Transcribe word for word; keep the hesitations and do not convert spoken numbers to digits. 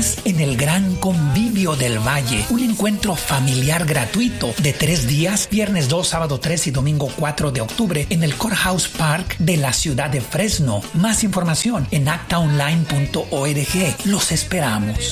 más en el Gran Convivio del Valle, un encuentro familiar gratuito de tres días, viernes dos, sábado tres y domingo cuatro de octubre en el Courthouse Park de la ciudad de Fresno. Más información en acta online punto org. Los esperamos.